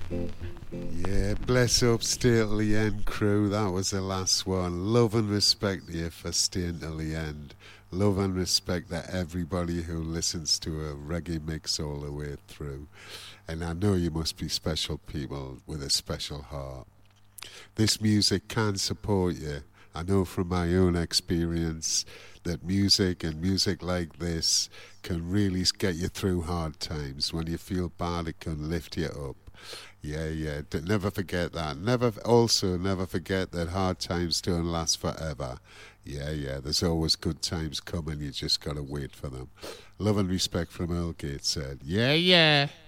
Yeah, bless up, stay till the end, crew. That was the last one. Love and respect to you for staying till the end. Love and respect to everybody who listens to a reggae mix all the way through. And I know you must be special people with a special heart. This music can support you. I know from my own experience that music and music like this can really get you through hard times. When you feel bad, it can lift you up. Yeah, yeah. Never forget that. Never forget that hard times don't last forever. Yeah, yeah. There's always good times coming. You just gotta wait for them. Love and respect from Earl Gates said. Yeah, yeah.